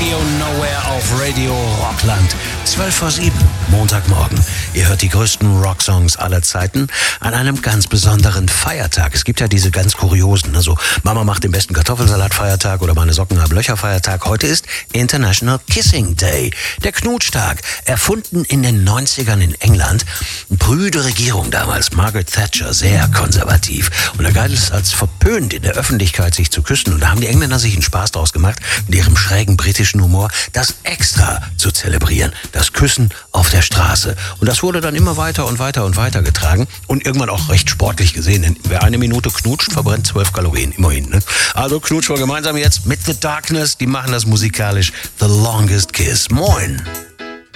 Radio Nowhere auf Radio Rockland. 6:55, Montagmorgen. Ihr hört die größten Rocksongs aller Zeiten an einem ganz besonderen Feiertag. Es gibt ja diese ganz kuriosen, also Mama macht den besten Kartoffelsalat-Feiertag oder meine Socken haben Löcher-Feiertag. Heute ist International Kissing Day, der Knutschtag, erfunden in den 90ern in England. Eine prüde Regierung damals, Margaret Thatcher, sehr konservativ. Und da galt es als verpönt in der Öffentlichkeit sich zu küssen. Und da haben die Engländer sich einen Spaß draus gemacht, mit ihrem schrägen britischen Humor, das extra zu zelebrieren. Das Küssen auf der Straße. Und das wurde dann immer weiter und weiter und weiter getragen und irgendwann auch recht sportlich gesehen. Denn wer 1 Minute knutscht, verbrennt 12 Kalorien, immerhin. Ne? Also knutschen wir gemeinsam jetzt mit The Darkness. Die machen das musikalisch. The Longest Kiss. Moin!